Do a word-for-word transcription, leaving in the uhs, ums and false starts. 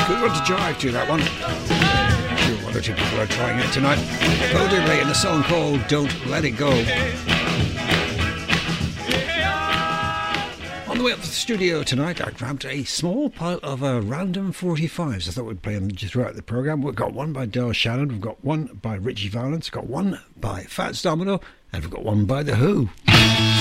Good one to drive to, that one. Sure, one or two people are trying it tonight. Bo Diddley in a song called Don't Let It Go. On the way up to the studio tonight, I grabbed a small pile of uh, random forty-fives. I thought we'd play them throughout the programme. We've got one by Del Shannon, we've got one by Richie Valens, we've got one by Fats Domino, and we've got one by The Who.